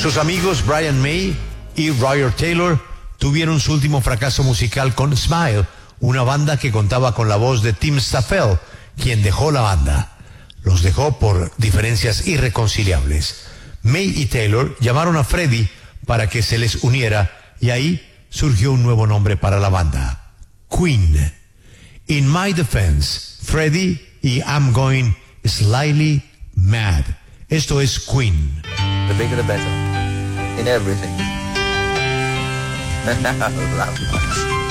Sus amigos Brian May y Roger Taylor tuvieron su último fracaso musical con Smile, una banda que contaba con la voz de Tim Staffel, quien dejó la banda. Los dejó por diferencias irreconciliables. May y Taylor llamaron a Freddie para que se les uniera y ahí surgió un nuevo nombre para la banda: Queen. In My Defense, Freddie y I'm Going Slightly Mad. Esto es Queen. The bigger the better. In everything.